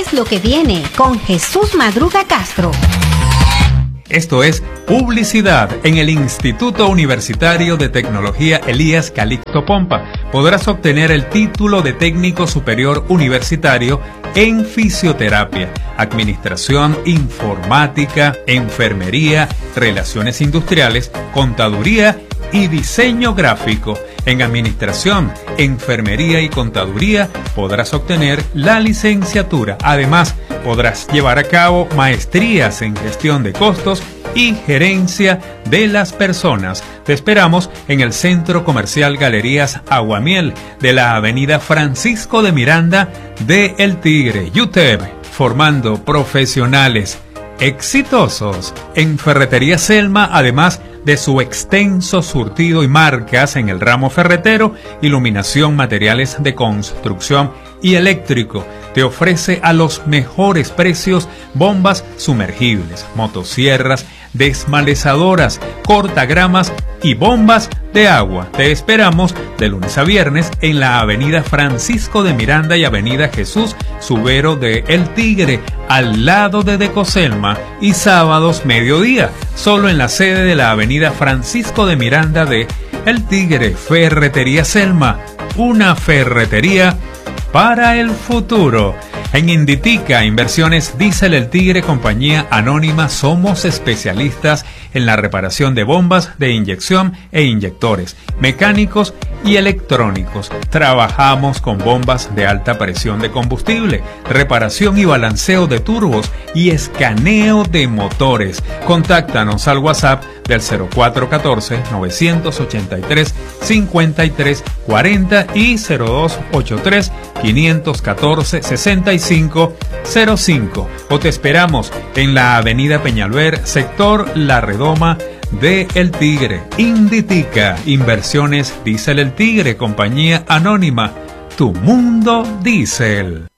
es lo que viene con Jesús Madruga Castro. Esto es Publicidad en el Instituto Universitario de Tecnología Elías Calixto Pompa. Podrás obtener el título de técnico superior universitario en fisioterapia, administración, informática, enfermería, relaciones industriales, contaduría y diseño gráfico. En administración, enfermería y contaduría podrás obtener la licenciatura. Además, podrás llevar a cabo maestrías en gestión de costos y gerencia de las personas. Te esperamos en el Centro Comercial Galerías Aguamiel de la Avenida Francisco de Miranda de El Tigre, UTEP, formando profesionales exitosos. En Ferretería Selma, además de su extenso surtido y marcas en el ramo ferretero, iluminación, materiales de construcción y eléctrico, te ofrece a los mejores precios bombas sumergibles, motosierras, desmalezadoras, cortagramas y bombas de agua. Te esperamos de lunes a viernes en la Avenida Francisco de Miranda y Avenida Jesús Subero de El Tigre, al lado de Decoselma, y sábados mediodía, solo en la sede de la Avenida Francisco de Miranda de El Tigre. Ferretería Selma, una ferretería para el futuro. En Inditica, Inversiones Diesel El Tigre, compañía anónima, somos especialistas en la reparación de bombas de inyección e inyectores, mecánicos y electrónicos. Trabajamos con bombas de alta presión de combustible, reparación y balanceo de turbos y escaneo de motores. Contáctanos al WhatsApp del 0414-983-5340 y 0283-514-6505, o te esperamos en la Avenida Peñalver, sector La Redoma de El Tigre. Inditica, Inversiones Diesel El Tigre, compañía anónima, tu mundo diésel.